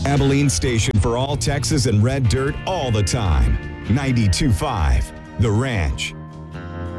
Abilene station for all Texas and red dirt all the time. 92.5 The Ranch.